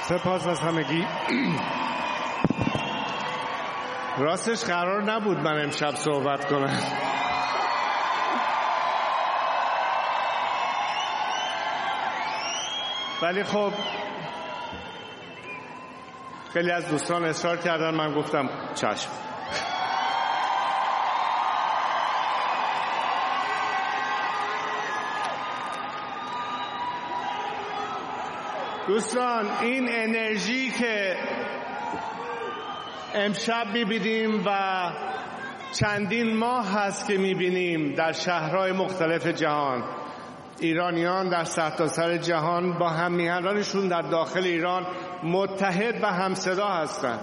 سپاس از همگی. راستش قرار نبود من امشب صحبت کنم، ولی خب خیلی از دوستان اصرار کردن، من گفتم چشم. دوستان، این انرژی که امشب می‌بینیم و چندین ماه هست که می‌بینیم در شهرهای مختلف جهان، ایرانیان در سرتاسر جهان با هم‌میهنانشون در داخل ایران متحد و همصدا هستند.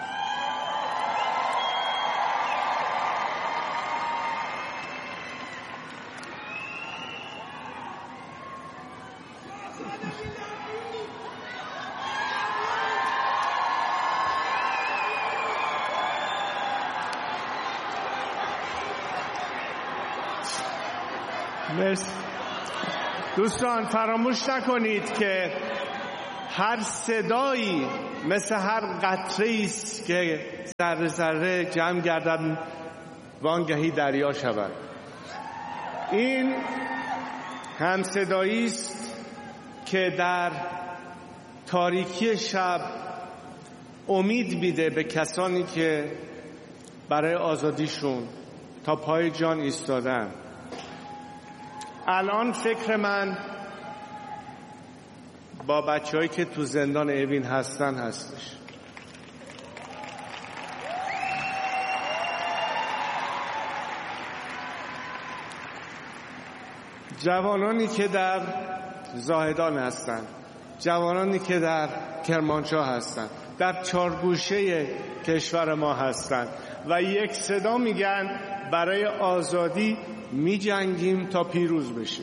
دوستان فراموش نکنید که هر صدایی مثل هر قطره‌ای است که ذره ذره جمع گردد وانگهی دریا شود. این همصدایی است که در تاریکی شب امید میده به کسانی که برای آزادیشون تا پای جان ایستادن. الان فکر من با بچه‌هایی که تو زندان اوین هستن هستش. جوانانی که در زاهدان هستن، جوانانی که در کرمانشاه هستن، در چارگوشه کشور ما هستن و یک صدا میگن برای آزادی می جنگیم تا پیروز بشیم.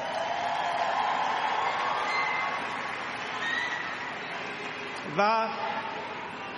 و